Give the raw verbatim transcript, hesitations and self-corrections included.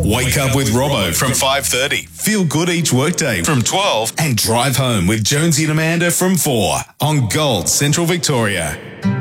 Wake up with Robbo from five thirty. Feel good each workday from twelve. And drive home with Jonesy and Amanda from four on Gold Central Victoria.